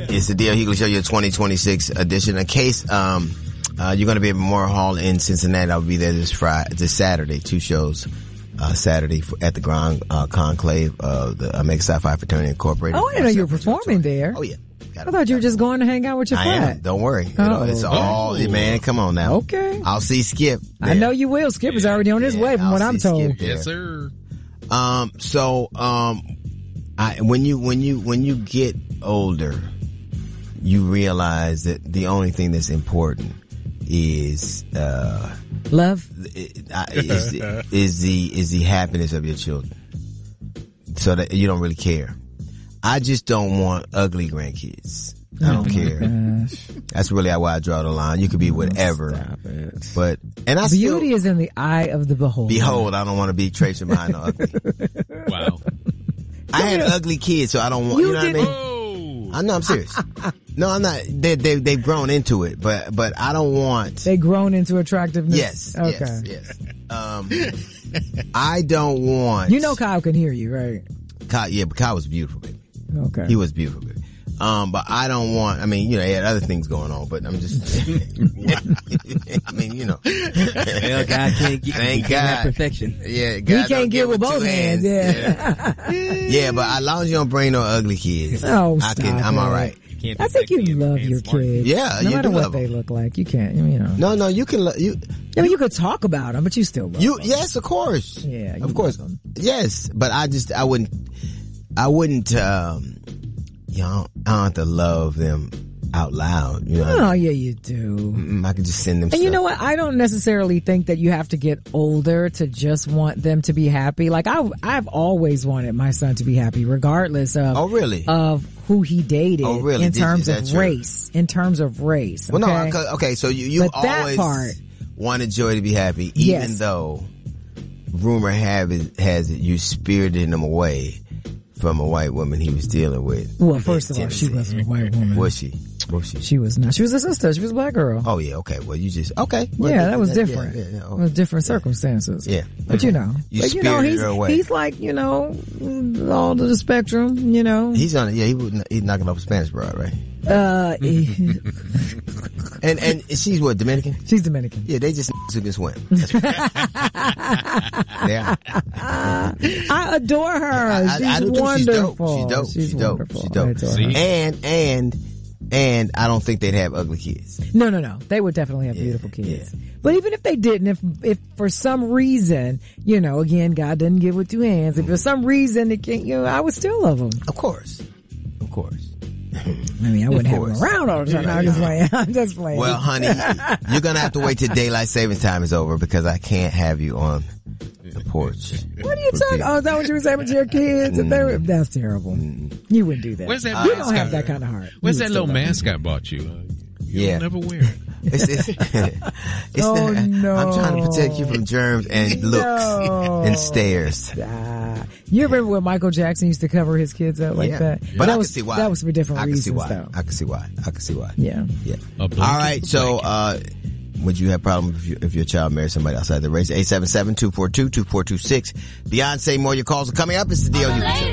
It's the D.L. Hughley Show, your 2026 edition. In case you're going to be at Memorial Hall in Cincinnati, I'll be there this Saturday. 2 shows. Saturday at the Grand Conclave of the Omega Psi Phi Fraternity Incorporated. Oh, I didn't know you were performing there. Oh, yeah. I thought you were just going to hang out with your friend. I am. Don't worry. It's all, man, come on now. Okay. I'll see Skip there. I know you will. Skip is already on his way from what I'm told. Yes, sir. When you get older, you realize that the only thing that's important is love is the happiness of your children, so that you don't really care. I just don't want ugly grandkids. I don't care. Gosh. That's really why I draw the line. You could be whatever, but beauty is in the eye of the beholder. Behold, I don't want to be tracing behind the ugly. Wow. I had ugly kids, so I don't want. You know what I mean? Oh. I know. I'm serious. No, I'm not. They've grown into it, but I don't want. They've grown into attractiveness. Yes. Okay. Yes. I don't want. You know, Kyle can hear you, right? But Kyle was beautiful, baby. Okay. He was beautiful, baby. But I don't want. I mean, he had other things going on, but I'm just. I mean, Well, God can't have perfection. Yeah, God he can't get with both hands. Yeah, but as long as you don't bring no ugly kids, I'm all right. I think you love your kids. Yeah, no you matter do what love they them. look like, you can't. No, you can. I mean, you could talk about them, but you still love them. Yes, of course. Yeah, of course. Them. Yes, but I wouldn't. I don't have to love them out loud. Oh, yeah, you do. I can just send them And stuff. you know what? I don't necessarily think that you have to get older to just want them to be happy. Like I've always wanted my son to be happy, regardless of of who he dated. Oh, really? In terms of race. In terms of race. Well, okay? no, okay. So you but always wanted Joy to be happy, even though rumor has it you spirited him away from a white woman he was dealing with. Well, first of all, she wasn't a white woman. Was she? She was not. She was a sister. She was a black girl. Oh, yeah. Okay. Well, you just, okay. Well, yeah, that was different. Yeah, it was different circumstances. Yeah. But you spirited her away. He's like, all to the spectrum, He's on it. Yeah, he's knocking off a Spanish broad, right? And she's what, Dominican? She's Dominican. Yeah, they just who can swim. Yeah. I adore her. She's wonderful. She's dope. And I don't think they'd have ugly kids. No. They would definitely have beautiful kids. Yeah. But even if they didn't, if for some reason, again, God doesn't give with 2 hands. If for some reason it can't, I would still love them. Of course. I mean, I wouldn't have them around all the time. I'm just playing. Well, honey, you're gonna have to wait till daylight savings time is over because I can't have you on the porch. What are you talking? Oh, is that what you were saying with your kids? That's terrible. You wouldn't do that. Where's that you don't have that kind of heart. Where's that little mask I bought you? You'll never wear it. No. I'm trying to protect you from germs and looks and stares. You remember when Michael Jackson used to cover his kids up like that? But that I was, can see why. That was for different reasons, though. I can see why. Yeah. All right. So, would you have a problem if your child marries somebody outside the race? 877-242-2426. Beyonce, more your calls are coming up. It's the D.L.